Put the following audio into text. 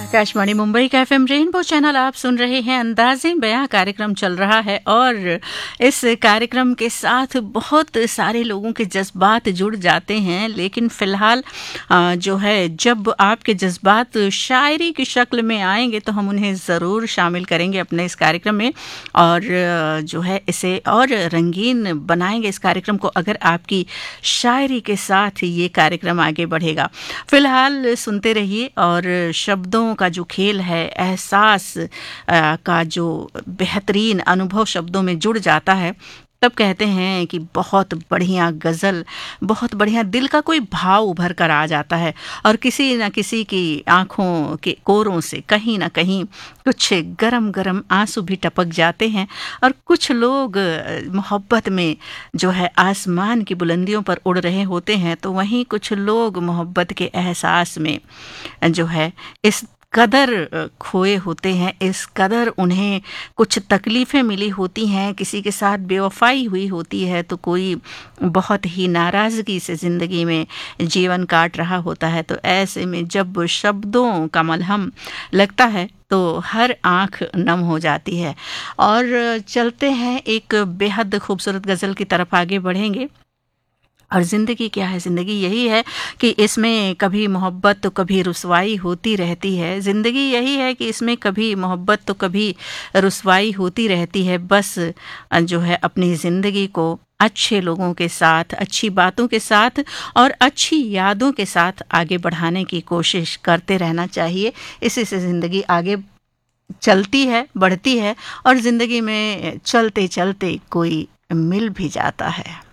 आकाशवाणी मुंबई का FM rainbow channel आप सुन रहे हैं। अंदाज़े बयां कार्यक्रम चल रहा है और इस कार्यक्रम के साथ बहुत सारे लोगों के जज्बात जुड़ जाते हैं, लेकिन फ़िलहाल जो है जब आपके जज्बात शायरी की शक्ल में आएंगे तो हम उन्हें ज़रूर शामिल करेंगे अपने इस कार्यक्रम में और जो है इसे और रंगीन बनाएंगे इस कार्यक्रम को अगर आपकी शायरी के साथ ये कार्यक्रम आगे बढ़ेगा। फ़िलहाल सुनते रहिए और शब्दों का जो खेल है, एहसास का जो बेहतरीन अनुभव शब्दों में जुड़ जाता है, तब कहते हैं कि बहुत बढ़िया गज़ल, बहुत बढ़िया दिल का कोई भाव उभर कर आ जाता है और किसी न किसी की आँखों के कोरों से कहीं ना कहीं कुछ गरम गरम आंसू भी टपक जाते हैं और कुछ लोग मोहब्बत में जो है आसमान की बुलंदियों पर उड़ रहे होते हैं, तो वहीं कुछ लोग मोहब्बत के एहसास में जो है इस कदर खोए होते हैं, इस कदर उन्हें कुछ तकलीफ़ें मिली होती हैं, किसी के साथ बेवफाई हुई होती है, तो कोई बहुत ही नाराज़गी से ज़िंदगी में जीवन काट रहा होता है। तो ऐसे में जब शब्दों का मलहम लगता है तो हर आँख नम हो जाती है। और चलते हैं एक बेहद खूबसूरत गज़ल की तरफ आगे बढ़ेंगे। और ज़िंदगी क्या है? ज़िंदगी यही है कि इसमें कभी मोहब्बत तो कभी रुसवाई होती रहती है। ज़िंदगी यही है कि इसमें कभी मोहब्बत तो कभी रुसवाई होती रहती है। बस जो है अपनी ज़िंदगी को अच्छे लोगों के साथ, अच्छी बातों के साथ और अच्छी यादों के साथ आगे बढ़ाने की कोशिश करते रहना चाहिए। इसी से ज़िंदगी आगे चलती है, बढ़ती है और ज़िंदगी में चलते चलते कोई मिल भी जाता है।